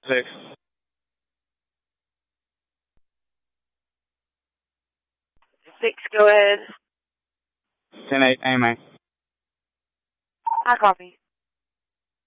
6. 6, go ahead. 10-8, AMA. I copy.